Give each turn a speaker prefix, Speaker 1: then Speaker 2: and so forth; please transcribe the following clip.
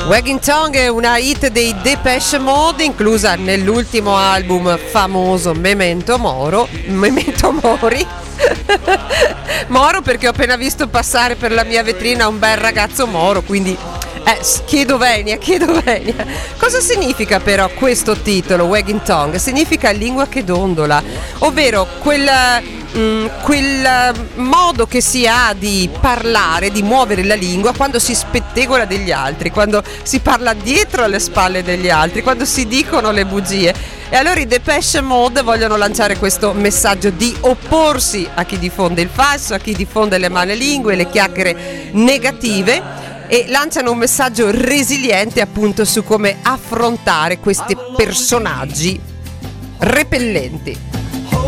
Speaker 1: Wagging Tongue è una hit dei Depeche Mode, inclusa nell'ultimo album famoso Memento Mori. Moro perché ho appena visto passare per la mia vetrina un bel ragazzo moro, quindi chiedo venia. Cosa significa però questo titolo, Wagging Tongue? Significa lingua che dondola, ovvero quel modo che si ha di parlare, di muovere la lingua quando si spettegola degli altri, quando si parla dietro alle spalle degli altri, quando si dicono le bugie. E allora i Depeche Mode vogliono lanciare questo messaggio di opporsi a chi diffonde il falso, a chi diffonde le malelingue, le chiacchiere negative, e lanciano un messaggio resiliente appunto su come affrontare questi personaggi repellenti.